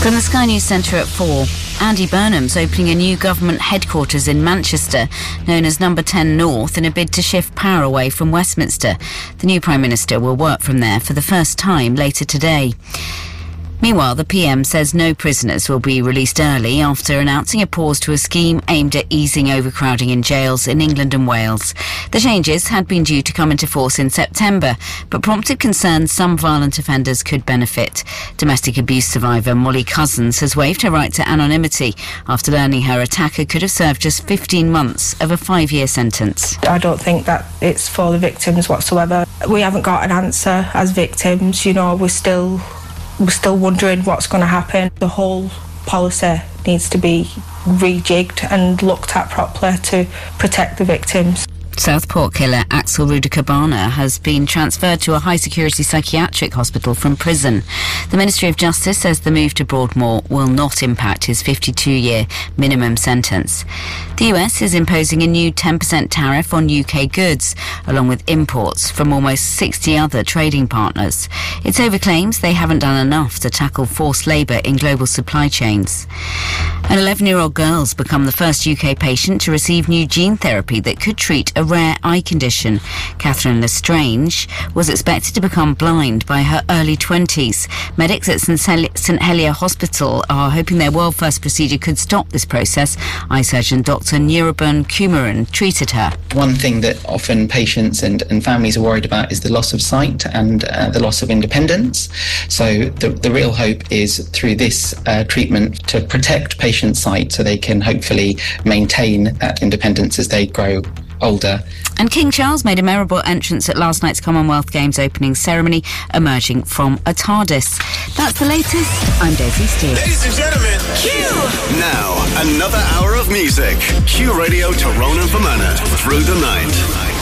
From the Sky News Centre at 4, Andy Burnham's opening a new government headquarters in Manchester, known as Number 10 North, in a bid to shift power away from Westminster. The new Prime Minister will work from there for the first time later today. Meanwhile, the PM says no prisoners will be released early after announcing a pause to a scheme aimed at easing overcrowding in jails in England and Wales. The changes had been due to come into force in September, but prompted concerns some violent offenders could benefit. Domestic abuse survivor Molly Cousins has waived her right to anonymity after learning her attacker could have served just 15 months of a 5-year sentence. I don't think that it's for the victims whatsoever. We haven't got an answer as victims, we're still wondering what's going to happen. The whole policy needs to be rejigged and looked at properly to protect the victims. Southport killer Axel Rudakabana has been transferred to a high-security psychiatric hospital from prison. The Ministry of Justice says the move to Broadmoor will not impact his 52-year minimum sentence. The US is imposing a new 10% tariff on UK goods, along with imports from almost 60 other trading partners. It's over claims they haven't done enough to tackle forced labour in global supply chains. An 11-year-old girl's become the first UK patient to receive new gene therapy that could treat a rare eye condition. Catherine Lestrange was expected to become blind by her early 20s. Medics at St Helier Hospital are hoping their world-first procedure could stop this process. Eye surgeon Dr Niraban Kumaran treated her. One thing that often patients and families are worried about is the loss of sight and the loss of independence. So the real hope is through this treatment to protect patients' sight so they can hopefully maintain that independence as they grow older. And King Charles made a memorable entrance at last night's Commonwealth Games opening ceremony, emerging from a TARDIS. That's the latest. I'm Daisy Steele. Ladies and gentlemen, Q! Now, another hour of music. Q Radio Tyrone and Fermanagh through the night.